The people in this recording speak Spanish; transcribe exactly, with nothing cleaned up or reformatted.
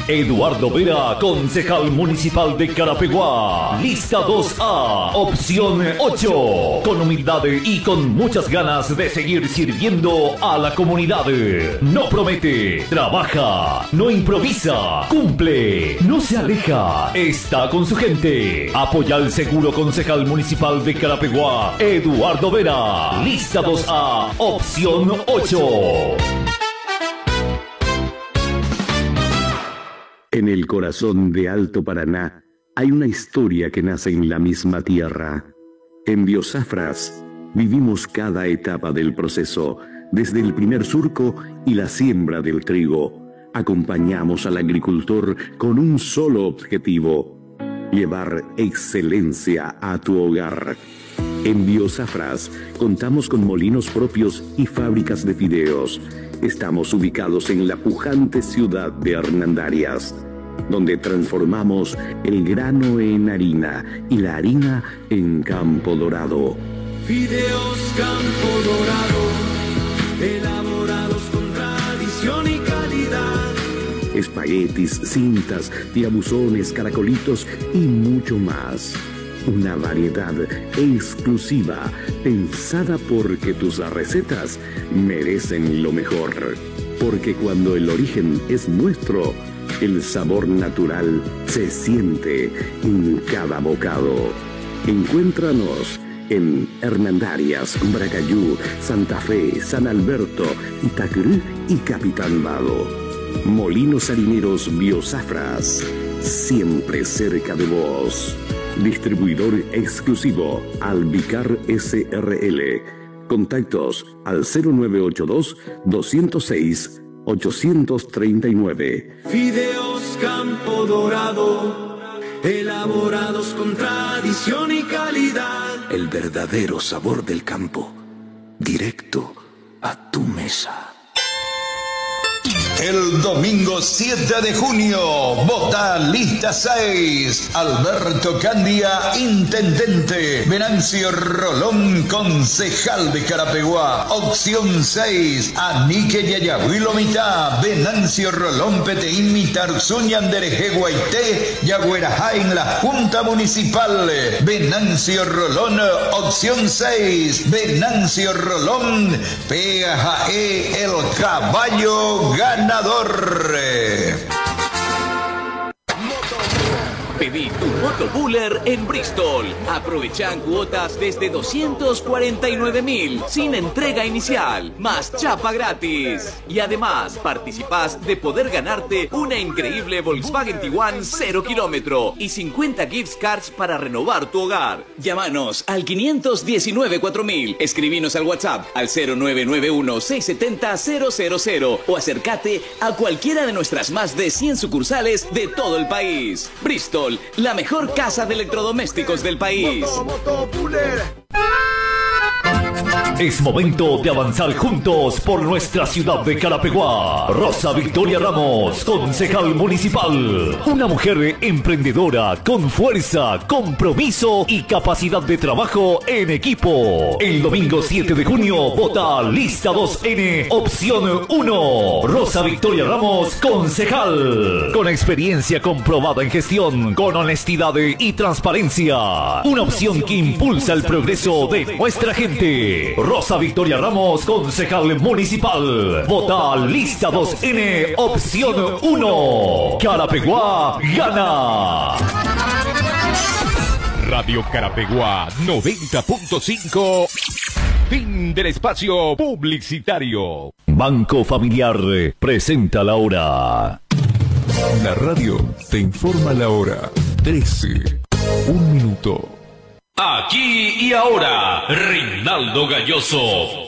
Eduardo Vera, concejal municipal de Carapeguá. Lista dos A, opción ocho. Con humildad y con muchas ganas de seguir sirviendo a la comunidad. No promete, trabaja, no improvisa, cumple, no se aleja, está con su gente. Apoya al seguro concejal municipal de Carapeguá, Eduardo Vera. Lista dos A, opción ocho. En el corazón de Alto Paraná hay una historia que nace en la misma tierra. En Biosafras vivimos cada etapa del proceso, desde el primer surco y la siembra del trigo. Acompañamos al agricultor con un solo objetivo: llevar excelencia a tu hogar. En Biosafras contamos con molinos propios y fábricas de fideos. Estamos ubicados en la pujante ciudad de Hernandarias, donde transformamos el grano en harina y la harina en Campo Dorado. Fideos Campo Dorado, elaborados con tradición y calidad. Espaguetis, cintas, tiabuzones, caracolitos y mucho más. Una variedad exclusiva, pensada porque tus recetas merecen lo mejor. Porque cuando el origen es nuestro, el sabor natural se siente en cada bocado. Encuéntranos en Hernandarias, Bracayú, Santa Fe, San Alberto, Itacurú y Capitán Vado. Molinos harineros Biosafras, siempre cerca de vos. Distribuidor exclusivo Albicar S R L. Contactos al cero nueve ocho dos, dos cero seis, ocho tres nueve. Fideos Campo Dorado, elaborados con tradición y calidad. El verdadero sabor del campo, directo a tu mesa. El domingo siete de junio, vota lista seis. Alberto Candia, intendente. Venancio Rolón, concejal de Carapeguá. Opción seis, Anique Yayahuilo Mitá. Venancio Rolón, Peteín Mitar, Zuñandereje Guaité, Yagüerajá en la Junta Municipal. Venancio Rolón, opción seis. Venancio Rolón, P J E, el caballo ganador. Pedí tu Motobuller en Bristol. Aprovechan cuotas desde doscientos cuarenta y nueve mil sin entrega inicial, más chapa gratis. Y además participás de poder ganarte una increíble Volkswagen Tiguan cero kilómetro y cincuenta gift cards para renovar tu hogar. Llámanos al quinientos diecinueve cuatro mil, escribinos al WhatsApp al cero nueve nueve uno, seis siete cero, cero cero cero o acércate a cualquiera de nuestras más de cien sucursales de todo el país. Bristol, la mejor casa de electrodomésticos del país. Es momento de avanzar juntos por nuestra ciudad de Carapeguá. Rosa Victoria Ramos, concejal municipal. Una mujer emprendedora con fuerza, compromiso y capacidad de trabajo en equipo. El domingo siete de junio, vota lista dos N, opción uno. Rosa Victoria Ramos, concejal. Con experiencia comprobada en gestión, con honestidad y transparencia. Una opción que impulsa el progreso de nuestra gente. Rosa Victoria Ramos, concejal municipal. Vota lista dos N, opción uno. Carapeguá gana. Radio Carapeguá noventa punto cinco. Fin del espacio publicitario. Banco Familiar presenta la hora. La radio te informa la hora. trece. Un minuto. Aquí y ahora, Reinaldo Galloso